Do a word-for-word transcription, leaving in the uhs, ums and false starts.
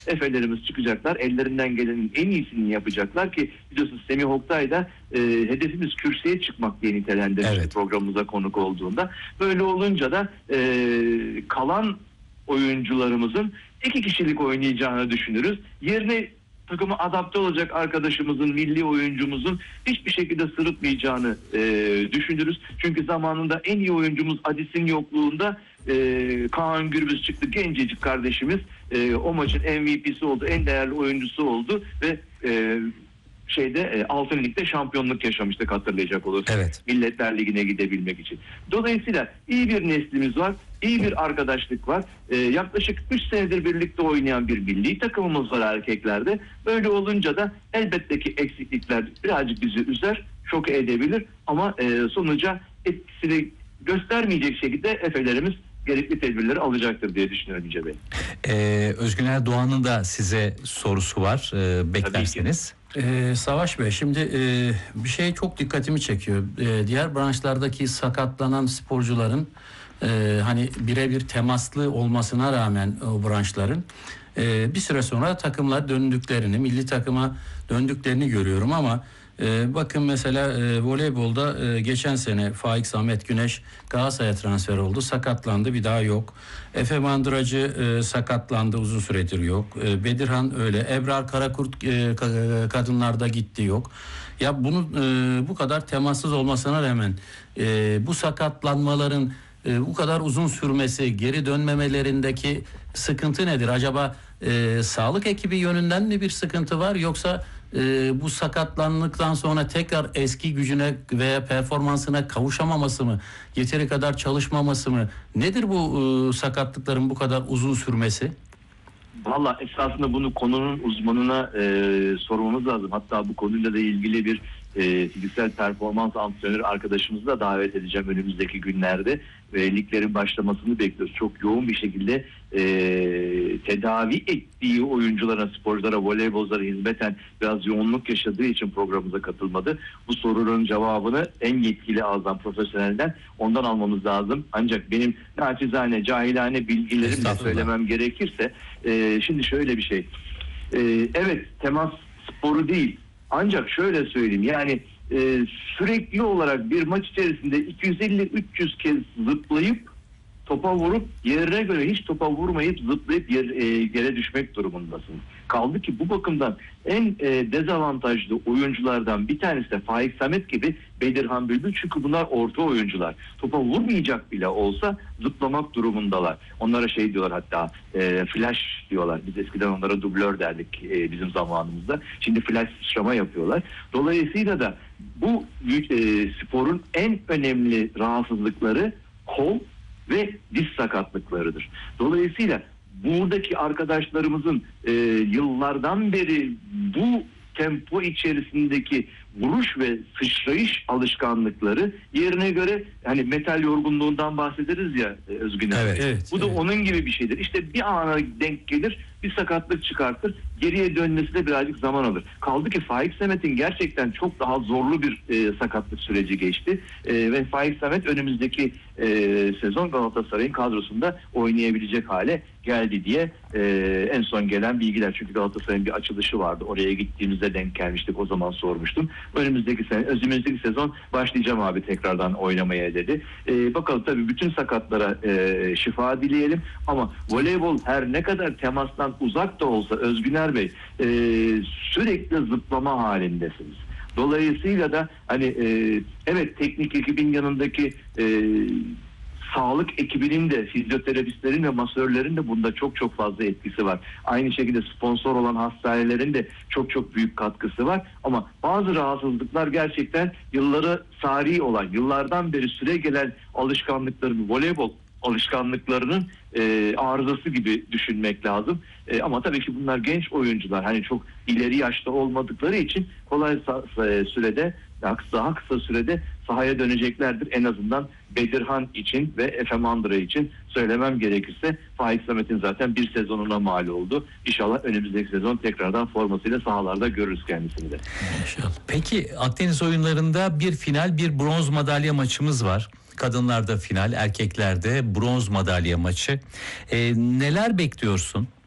Efelerimiz çıkacaklar. Ellerinden gelenin en iyisini yapacaklar ki biliyorsunuz Semih Oktay da e, hedefimiz kürsüye çıkmak diye nitelendirmiş Evet. programımıza konuk olduğunda. Böyle olunca da e, kalan oyuncularımızın iki kişilik oynayacağını düşünürüz. Yerine takıma adapte olacak arkadaşımızın, milli oyuncumuzun hiçbir şekilde sırıtmayacağını e, düşünürüz. Çünkü zamanında en iyi oyuncumuz Adis'in yokluğunda e, Kaan Gürbüz çıktı. Gencecik kardeşimiz e, o maçın M V P'si oldu. En değerli oyuncusu oldu ve e, şeyde e, Altın Lig'de şampiyonluk yaşamıştık, hatırlayacak olursak. Evet. Milletler Ligi'ne gidebilmek için. Dolayısıyla iyi bir neslimiz var. İyi bir arkadaşlık var. Ee, yaklaşık üç senedir birlikte oynayan bir milli takımımız var erkeklerde. Böyle olunca da elbette ki eksiklikler birazcık bizi üzer, şok edebilir ama e, sonuca etkisini göstermeyecek şekilde Efelerimiz gerekli tedbirleri alacaktır diye düşünüyorum Yüce Bey. Ee, Özgüner Doğan'ın da size sorusu var. Ee, beklerseniz. Ee, Savaş Bey, şimdi e, bir şey çok dikkatimi çekiyor. E, diğer branşlardaki sakatlanan sporcuların e, hani birebir temaslı olmasına rağmen o branşların e, bir süre sonra takımlar döndüklerini, milli takıma döndüklerini görüyorum ama e, bakın mesela e, voleybolda e, geçen sene Faik Samet Güneş Galatasaray'a transfer oldu, sakatlandı, bir daha yok. Efe Mandıracı e, sakatlandı, uzun süredir yok. E, Bedirhan öyle. Ebrar Karakurt e, kadınlarda gitti, yok. Ya bunu e, bu kadar temassız olmasına rağmen e, bu sakatlanmaların e, bu kadar uzun sürmesi, geri dönmemelerindeki sıkıntı nedir? Acaba e, sağlık ekibi yönünden mi bir sıkıntı var, yoksa e, bu sakatlandıktan sonra tekrar eski gücüne veya performansına kavuşamaması mı, yeteri kadar çalışmaması mı? Nedir bu e, sakatlıkların bu kadar uzun sürmesi? Valla esasında bunu konunun uzmanına e, sormamız lazım. Hatta bu konuyla da ilgili bir e, fiziksel performans antrenörü arkadaşımızı da davet edeceğim önümüzdeki günlerde. Ve liglerin başlamasını bekliyoruz. Çok yoğun bir şekilde e, tedavi ettiği oyunculara, sporculara, voleybolculara hizmeten biraz yoğunluk yaşadığı için programımıza katılmadı. Bu sorunun cevabını en yetkili ağızdan, profesyonelden ondan almamız lazım. Ancak benim naçizane, cahilane bilgilerimle söylemem gerekirse e, şimdi şöyle bir şey. E, evet, temas sporu değil. Ancak şöyle söyleyeyim, yani e, sürekli olarak bir maç içerisinde iki yüz elli üç yüz kez zıplayıp topa vurup yerine göre hiç topa vurmayıp zıplayıp yer, e, yere düşmek durumundasın. Kaldı ki bu bakımdan en e, dezavantajlı oyunculardan bir tanesi de Faik Samet gibi Bedirhan Bülbül, çünkü bunlar orta oyuncular. Topa vurmayacak bile olsa zıplamak durumundalar. Onlara şey diyorlar, hatta e, flash diyorlar. Biz eskiden onlara dublör derdik e, bizim zamanımızda. Şimdi flash sıçrama yapıyorlar. Dolayısıyla da bu e, sporun en önemli rahatsızlıkları kol ve diz sakatlıklarıdır. Dolayısıyla buradaki arkadaşlarımızın e, yıllardan beri bu tempo içerisindeki vuruş ve sıçrayış alışkanlıkları yerine göre, hani metal yorgunluğundan bahsederiz ya e, Özgün abi. Evet, evet, Bu da evet. onun gibi bir şeydir. İşte bir ana denk gelir, bir sakatlık çıkartır. Geriye dönmesi de birazcık zaman alır. Kaldı ki Faik Samet'in gerçekten çok daha zorlu bir e, sakatlık süreci geçti. E, ve Faik Samet önümüzdeki e, sezon Galatasaray'ın kadrosunda oynayabilecek hale geldi diye e, en son gelen bilgiler. Çünkü Galatasaray'ın bir açılışı vardı. Oraya gittiğimizde denk gelmiştik. O zaman sormuştum. Önümüzdeki sene, önümüzdeki sezon başlayacağım abi tekrardan oynamaya dedi. E, bakalım, tabii bütün sakatlara e, şifa dileyelim. Ama voleybol her ne kadar temastan uzak da olsa Özgüner Bey, e, sürekli zıplama halindesiniz. Dolayısıyla da hani e, evet, teknik ekibin yanındaki e, sağlık ekibinin de, fizyoterapistlerin ve masörlerin de bunda çok çok fazla etkisi var. Aynı şekilde sponsor olan hastanelerin de çok çok büyük katkısı var. Ama bazı rahatsızlıklar gerçekten yılları sari olan, yıllardan beri süre gelen alışkanlıkların, voleybol alışkanlıklarının e, arızası gibi düşünmek lazım. E, ama tabii ki bunlar genç oyuncular. Hani çok ileri yaşta olmadıkları için kolay sa- sürede, daha kısa sürede sahaya döneceklerdir. En azından Bedirhan için ve Efe Mandıra için söylemem gerekirse Faik Samet'in zaten bir sezonuna mal oldu. İnşallah önümüzdeki sezon tekrardan formasıyla sahalarda görürüz kendisini de. İnşallah. Peki Akdeniz oyunlarında bir final, bir bronz madalya maçımız var. Kadınlarda final, erkeklerde bronz madalya maçı. Ee, neler bekliyorsun?